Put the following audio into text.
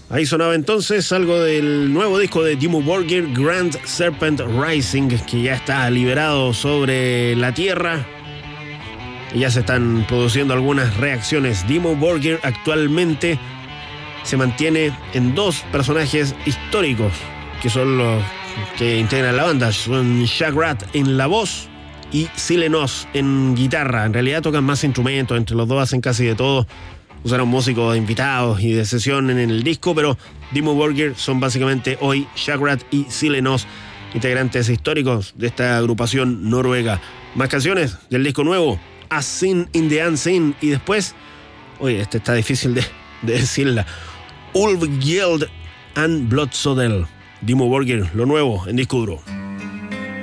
Ahí sonaba entonces algo del nuevo disco de Dimmu Borgir, Grand Serpent Rising, que ya está liberado sobre la Tierra. Y ya se están produciendo algunas reacciones. Dimmu Borgir actualmente se mantiene en dos personajes históricos, que son los que integran la banda. Son Shaq Ratt en la voz y Sile Nos en guitarra. En realidad tocan más instrumentos, entre los dos hacen casi de todo. Usaron músicos invitados y de sesión en el disco, pero Dimmu Borgir son básicamente hoy Shaq Ratt y Sile Nos, integrantes históricos de esta agrupación noruega. Más canciones del disco nuevo, As Seen in the Unseen, y después, oye, esta está difícil de decirla, Ulfgjeld and Blodsodel. Dimmu Borgir, lo nuevo en disco duro.